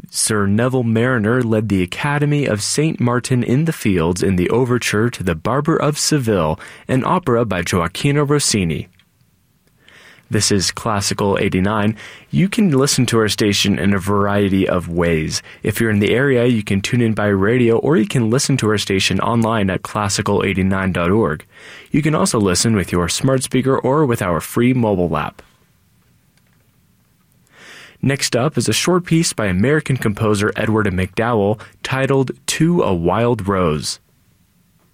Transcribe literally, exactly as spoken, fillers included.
Sir Neville Marriner led the Academy of Saint Martin in the Fields in the overture to The Barber of Seville, an opera by Gioacchino Rossini. This is Classical eighty-nine. You can listen to our station in a variety of ways. If you're in the area, you can tune in by radio, or you can listen to our station online at classical eighty-nine dot org. You can also listen with your smart speaker or with our free mobile app. Next up is a short piece by American composer Edward McDowell titled To a Wild Rose.